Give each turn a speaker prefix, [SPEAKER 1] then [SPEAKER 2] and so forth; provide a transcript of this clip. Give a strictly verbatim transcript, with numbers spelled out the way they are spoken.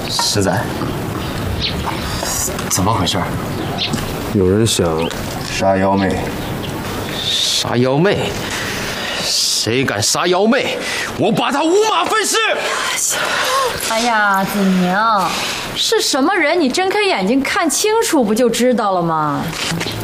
[SPEAKER 1] 石仔，怎么回事？
[SPEAKER 2] 有人想
[SPEAKER 1] 杀幺妹。
[SPEAKER 3] 杀幺妹？谁敢杀幺妹，我把他五马分尸！
[SPEAKER 4] 哎呀，子宁，是什么人？你睁开眼睛看清楚，不就知道了吗？